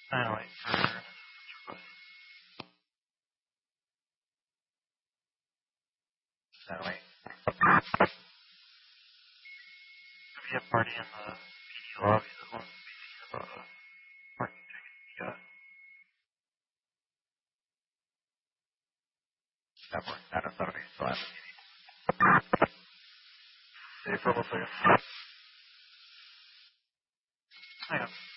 Satellite for satellite. If you have party in the PD lobby that wants to be seen about a parking ticket you got. That worked. Adam thought he still has a meeting. Stay for a second. Hang on.